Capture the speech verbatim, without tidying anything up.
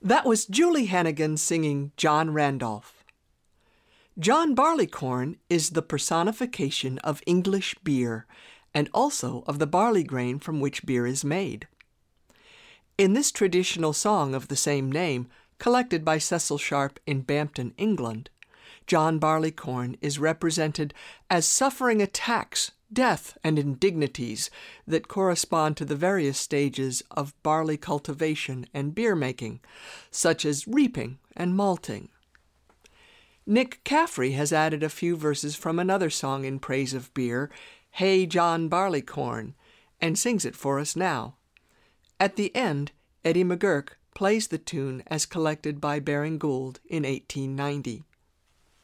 That was Julie Hannigan singing John Randolph. John Barleycorn is the personification of English beer and also of the barley grain from which beer is made. In this traditional song of the same name, collected by Cecil Sharp in Bampton, England, John Barleycorn is represented as suffering attacks, death, and indignities that correspond to the various stages of barley cultivation and beer making, such as reaping and malting. Nick Caffrey has added a few verses from another song in praise of beer, Hey John Barleycorn, and sings it for us now. At the end, Eddie McGurk plays the tune as collected by Baring Gould in eighteen ninety.